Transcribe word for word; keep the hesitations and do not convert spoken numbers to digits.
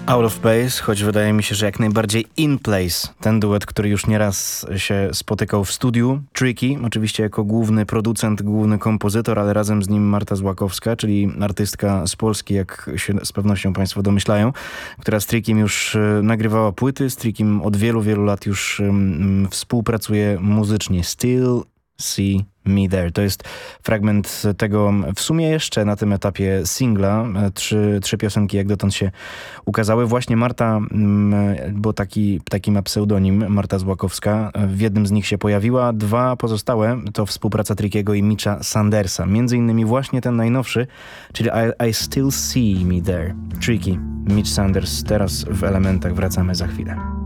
Out of Place, choć wydaje mi się, że jak najbardziej in place. Ten duet, który już nieraz się spotykał w studiu. Tricky, oczywiście jako główny producent, główny kompozytor, ale razem z nim Marta Złakowska, czyli artystka z Polski, jak się z pewnością państwo domyślają, która z Trickiem już nagrywała płyty, z Trickiem od wielu, wielu lat już um, współpracuje muzycznie. Still See Me There. To jest fragment tego w sumie jeszcze na tym etapie singla. Trzy, trzy piosenki jak dotąd się ukazały. Właśnie Marta, bo taki, taki ma pseudonim, Marta Złakowska, w jednym z nich się pojawiła. Dwa pozostałe to współpraca Trickiego i Mitcha Sandersa. Między innymi właśnie ten najnowszy, czyli I, I Still See Me There. Tricky, Mitch Sanders. Teraz w Elementach wracamy za chwilę.